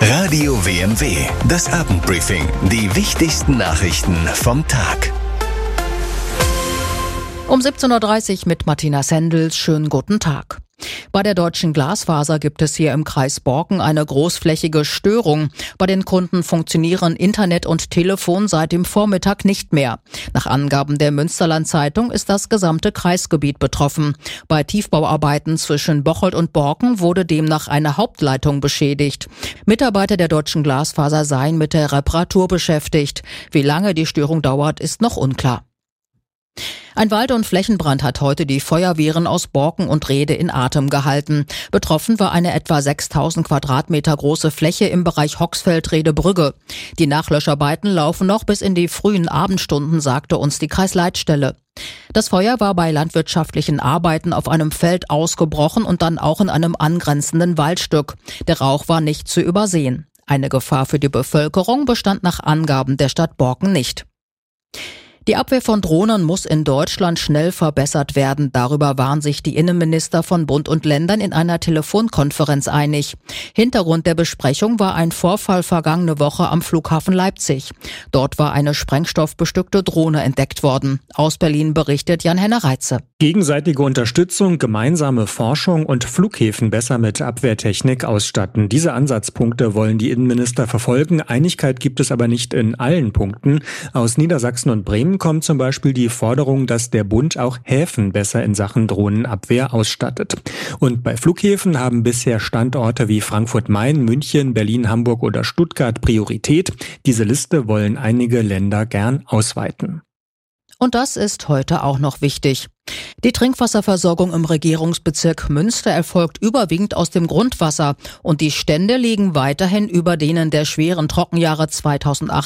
Radio WMW, das Abendbriefing. Die wichtigsten Nachrichten vom Tag. Um 17.30 Uhr mit Martina Sendels. Schönen guten Tag. Bei der Deutschen Glasfaser gibt es hier im Kreis Borken eine großflächige Störung. Bei den Kunden funktionieren Internet und Telefon seit dem Vormittag nicht mehr. Nach Angaben der Münsterland-Zeitung ist das gesamte Kreisgebiet betroffen. Bei Tiefbauarbeiten zwischen Bocholt und Borken wurde demnach eine Hauptleitung beschädigt. Mitarbeiter der Deutschen Glasfaser seien mit der Reparatur beschäftigt. Wie lange die Störung dauert, ist noch unklar. Ein Wald- und Flächenbrand hat heute die Feuerwehren aus Borken und Rhede in Atem gehalten. Betroffen war eine etwa 6.000 Quadratmeter große Fläche im Bereich Hoxfeld-Rhede-Brügge. Die Nachlöscharbeiten laufen noch bis in die frühen Abendstunden, sagte uns die Kreisleitstelle. Das Feuer war bei landwirtschaftlichen Arbeiten auf einem Feld ausgebrochen und dann auch in einem angrenzenden Waldstück. Der Rauch war nicht zu übersehen. Eine Gefahr für die Bevölkerung bestand nach Angaben der Stadt Borken nicht. Die Abwehr von Drohnen muss in Deutschland schnell verbessert werden. Darüber waren sich die Innenminister von Bund und Ländern in einer Telefonkonferenz einig. Hintergrund der Besprechung war ein Vorfall vergangene Woche am Flughafen Leipzig. Dort war eine sprengstoffbestückte Drohne entdeckt worden. Aus Berlin berichtet Jan-Henner Reitze. Gegenseitige Unterstützung, gemeinsame Forschung und Flughäfen besser mit Abwehrtechnik ausstatten. Diese Ansatzpunkte wollen die Innenminister verfolgen. Einigkeit gibt es aber nicht in allen Punkten. Aus Niedersachsen und Bremen kommt zum Beispiel die Forderung, dass der Bund auch Häfen besser in Sachen Drohnenabwehr ausstattet. Und bei Flughäfen haben bisher Standorte wie Frankfurt-Main, München, Berlin, Hamburg oder Stuttgart Priorität. Diese Liste wollen einige Länder gern ausweiten. Und das ist heute auch noch wichtig. Die Trinkwasserversorgung im Regierungsbezirk Münster erfolgt überwiegend aus dem Grundwasser und die Stände liegen weiterhin über denen der schweren Trockenjahre 2008